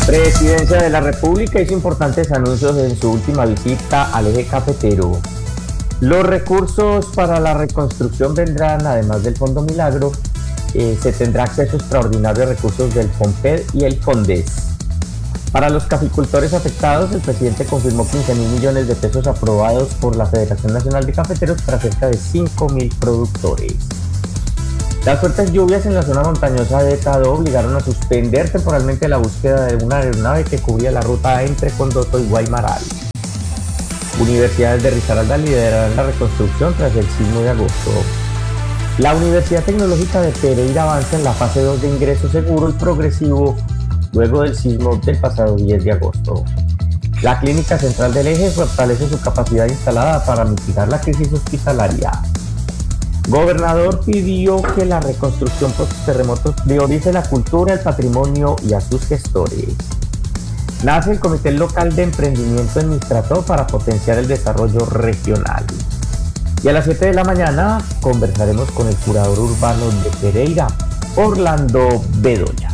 Presidencia de la República hizo importantes anuncios en su última visita al eje cafetero. Los recursos para la reconstrucción vendrán, además del Fondo Milagro, se tendrá acceso extraordinario a recursos del FOMPED y el FONDES. Para los caficultores afectados, el presidente confirmó 15.000 millones de pesos aprobados por la Federación Nacional de Cafeteros para cerca de 5.000 productores. Las fuertes lluvias en la zona montañosa de Etadó obligaron a suspender temporalmente la búsqueda de una aeronave que cubría la ruta entre Condoto y Guaymaral. Universidades de Risaralda liderarán la reconstrucción tras el sismo de agosto. La Universidad Tecnológica de Pereira avanza en la fase 2 de ingreso seguro y progresivo luego del sismo del pasado 10 de agosto. La Clínica Central del Eje fortalece su capacidad instalada para mitigar la crisis hospitalaria. Gobernador pidió que la reconstrucción post-terremotos priorice la cultura, el patrimonio y a sus gestores. Nace el Comité Local de Emprendimiento en Mistrató para potenciar el desarrollo regional. Y a las 7 de la mañana conversaremos con el curador urbano de Pereira, Orlando Bedoya.